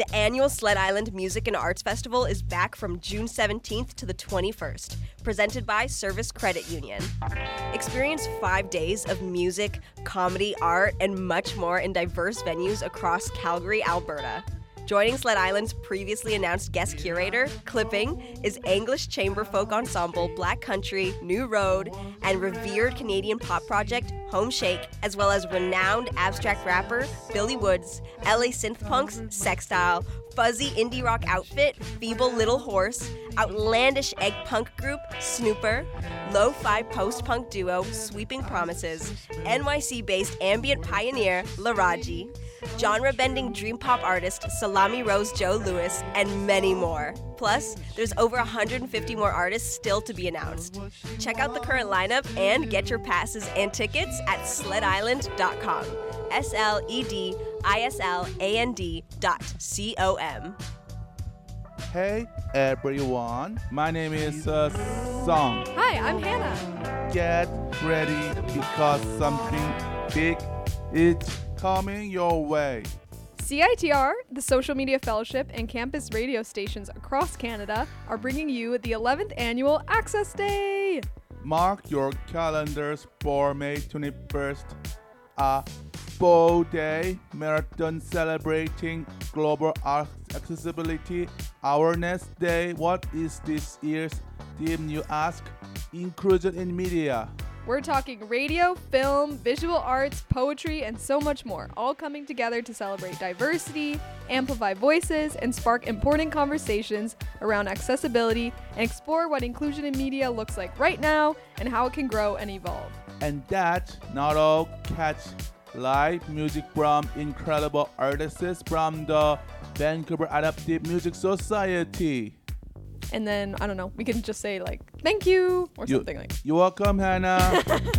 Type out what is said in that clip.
The annual Sled Island Music and Arts Festival is back from June 17th to the 21st, presented by Service Credit Union. Experience 5 days of music, comedy, art, and much more in diverse venues across Calgary, Alberta. Joining Sled Island's previously announced guest curator, Clipping, is English chamber folk ensemble Black Country, New Road, and revered Canadian pop project Home Shake, as well as renowned abstract rapper Billy Woods, LA synth punks Sextile, fuzzy indie rock outfit Feeble Little Horse, outlandish egg punk group Snooper, lo-fi post-punk duo Sweeping Promises, NYC-based ambient pioneer Laraji, genre-bending dream pop artist Salami Rose Joe Lewis, and many more. Plus, there's over 150 more artists still to be announced. Check out the current lineup and get your passes and tickets at sledisland.com. SLEDISLAND.com. Hey everyone, my name is Song. Hi, I'm Hannah. Get ready because something big is coming your way. CITR, the Social Media Fellowship, and campus radio stations across Canada are bringing you the 11th annual Access Day. Mark your calendars for May 21st, a 4-day marathon celebrating global arts accessibility awareness day. What is this year's theme, you ask? Inclusion in media. We're talking radio, film, visual arts, poetry, and so much more, all coming together to celebrate diversity, amplify voices, and spark important conversations around accessibility and explore what inclusion in media looks like right now and how it can grow and evolve. And that not all, catch live music from incredible artists from the Vancouver Adaptive Music Society. And then, I don't know, we can just say like, thank you, or something like that. You're welcome, Hannah.